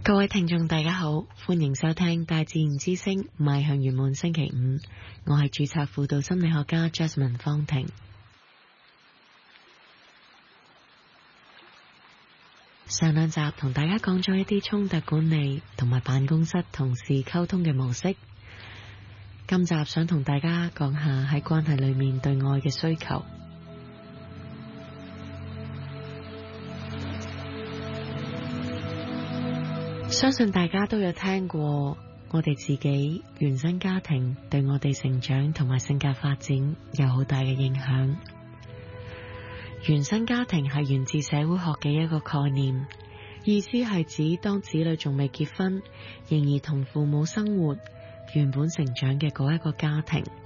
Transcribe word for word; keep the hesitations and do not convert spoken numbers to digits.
各位聽眾大家好，歡迎收聽大自然之聲邁向圓滿星期五，我係註冊輔導心理學家 Jasmine 方婷。上兩集同大家講咗一啲衝突管理同埋辦公室同事溝通嘅模式，今集想同大家講下喺關係裏面對愛嘅需求。相信大家都有聽過，我哋自己原生家庭對我哋成長同埋性格發展有好大嘅影響。原生家庭係源自社會學嘅一個概念，意思係指當子女仲未結婚，仍然同父母生活，原本成長嘅嗰一個家庭，